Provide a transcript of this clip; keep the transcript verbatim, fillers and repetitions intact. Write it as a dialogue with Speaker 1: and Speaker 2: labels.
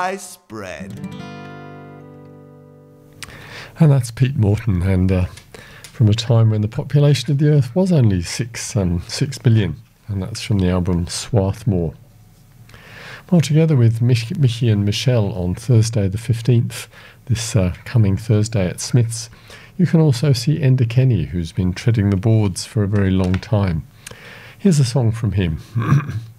Speaker 1: sliced bread.
Speaker 2: And that's Pete Morton, and uh, from a time when the population of the Earth was only six, um, six billion, and that's from the album Swarthmore. Well, together with Mich- Mickey and Michelle on Thursday the fifteenth, this uh, coming Thursday at Smith's, you can also see Enda Kenny, who's been treading the boards for a very long time. Here's a song from him.